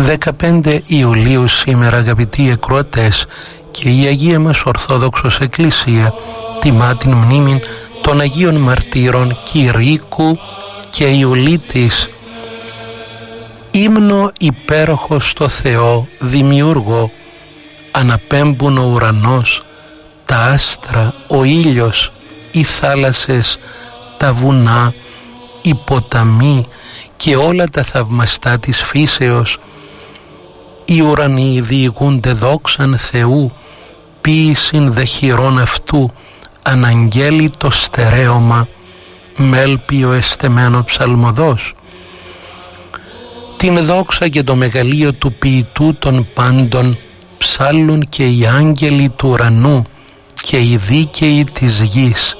15 Ιουλίου σήμερα, αγαπητοί ακροατές, και η Αγία μας Ορθόδοξος Εκκλησία τιμά την μνήμη των Αγίων Μαρτύρων Κηρύκου και Ιουλίτης. Ύμνο υπέροχο στο Θεό Δημιούργο, αναπέμπουν ο ουρανός, τα άστρα, ο ήλιος, οι θάλασσες, τα βουνά, οι ποταμοί και όλα τα θαυμαστά της φύσεως. Οι ουρανοί διηγούνται δόξαν Θεού, ποίησιν δε χειρών αυτού, αναγγέλει το στερέωμα, μέλπιο εστεμένο ψαλμοδός. Την δόξα και το μεγαλείο του ποιητού των πάντων ψάλλουν και οι άγγελοι του ουρανού και οι δίκαιοι της γης.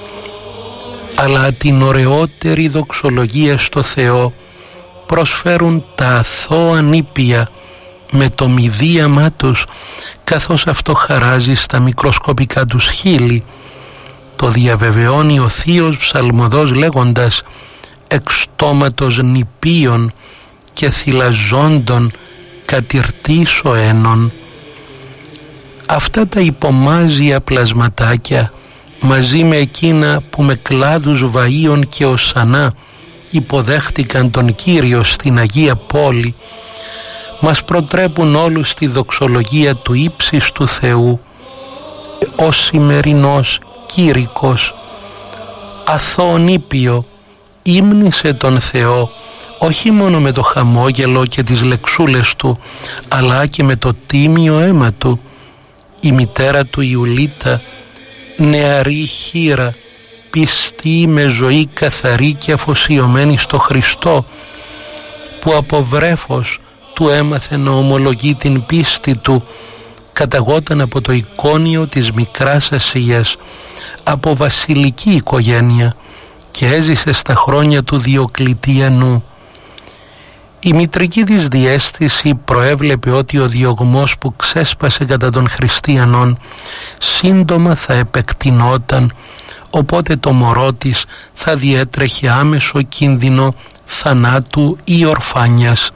Αλλά την ωραιότερη δοξολογία στο Θεό προσφέρουν τα αθώα νήπια με το μηδίαμά τους, καθώς αυτό χαράζει στα μικροσκοπικά τους χείλη. Το διαβεβαιώνει ο θείος ψαλμοδός λέγοντας «Εξ στόματος νηπίων και θυλαζόντων κατηρτήσω ένων». Αυτά τα υπομάζια πλασματάκια μαζί με εκείνα που με κλάδους βαΐων και οσανά υποδέχτηκαν τον Κύριο στην Αγία Πόλη μας προτρέπουν όλους στη δοξολογία του ύψιστου Θεού. Ο σημερινός Κήρυκος αθώον ήπιο ύμνησε τον Θεό όχι μόνο με το χαμόγελο και τις λεξούλες του, αλλά και με το τίμιο αίμα του. Η μητέρα του Ιουλίτα, νεαρή χήρα, πιστή με ζωή καθαρή και αφοσιωμένη στο Χριστό, που από βρέφος του έμαθε να ομολογεί την πίστη του, καταγόταν από το εικόνιο της Μικράς Ασίας, από βασιλική οικογένεια, και έζησε στα χρόνια του Διοκλητιανού. Η μητρική της διαίσθηση προέβλεπε ότι ο διωγμός που ξέσπασε κατά των χριστιανών σύντομα θα επεκτηνόταν, οπότε το μωρό της θα διέτρεχε άμεσο κίνδυνο θανάτου ή ορφάνιας.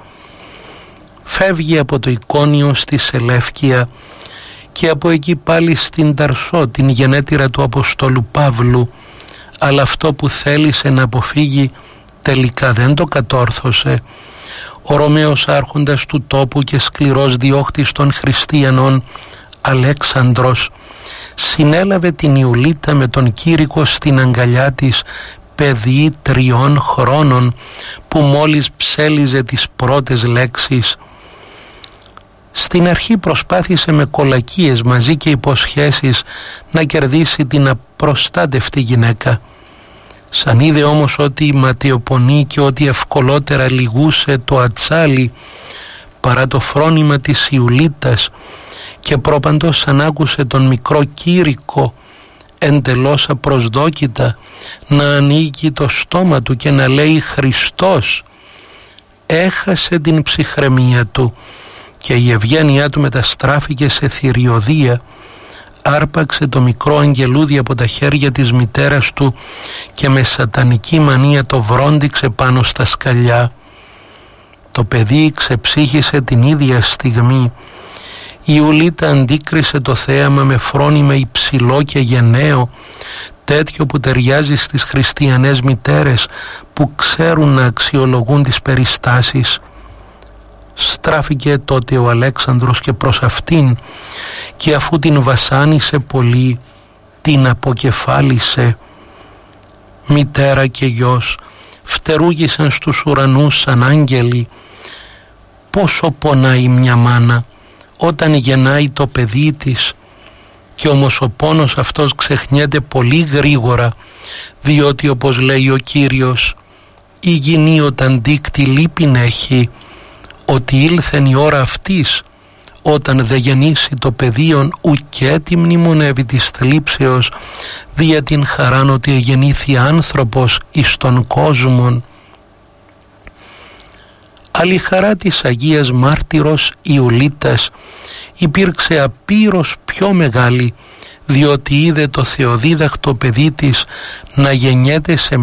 Φεύγει από το εικόνιο στη Σελεύκεια και από εκεί πάλι στην Ταρσό, την γενέτειρα του Αποστόλου Παύλου, αλλά αυτό που θέλησε να αποφύγει τελικά δεν το κατόρθωσε. Ο Ρωμαίος άρχοντας του τόπου και σκληρός διώχτης των χριστιανών, Αλέξανδρος, συνέλαβε την Ιουλίτα με τον Κήρυκο στην αγκαλιά της, παιδί 3 χρόνων, που μόλις ψέλιζε τις πρώτες λέξεις. Στην αρχή προσπάθησε με κολακίες μαζί και υποσχέσεις να κερδίσει την απροστάτευτη γυναίκα. Σαν είδε όμως ότι ματαιοπονεί και ότι ευκολότερα λυγούσε το ατσάλι παρά το φρόνημα της Ιουλίτας, και πρόπαντος σαν άκουσε τον μικρό Κήρυκο εντελώς απροσδόκητα να ανοίγει το στόμα του και να λέει «Χριστός», έχασε την ψυχραιμία του και η ευγένειά του μεταστράφηκε σε θηριωδία. Άρπαξε το μικρό αγγελούδι από τα χέρια της μητέρας του και με σατανική μανία το βρόντιξε πάνω στα σκαλιά. Το παιδί ξεψύχησε την ίδια στιγμή. Η Ιουλίτα αντίκρισε το θέαμα με φρόνημα υψηλό και γενναίο, τέτοιο που ταιριάζει στις χριστιανές μητέρες που ξέρουν να αξιολογούν τις περιστάσεις. Στράφηκε τότε ο Αλέξανδρος και προς αυτήν, και αφού την βασάνισε πολύ, την αποκεφάλισε. Μητέρα και γιος φτερούγησαν στους ουρανούς σαν άγγελοι. Πόσο πονάει μια μάνα όταν γεννάει το παιδί της, και όμως ο πόνος αυτός ξεχνιέται πολύ γρήγορα, διότι όπως λέει ο Κύριος, η γυνή όταν δίκτη λύπην έχει, ότι ήλθεν η ώρα αυτής, όταν δε γεννήσει το παιδίον ουκέ τη μνημονεύει της θλίψεως, δια την χαράν ότι εγεννήθη άνθρωπος εις τον κόσμον. Αλλά η χαρά της Αγίας Μάρτυρος Ιουλίτας υπήρξε απείρως πιο μεγάλη, διότι είδε το θεοδίδακτο παιδί της να γεννιέται σε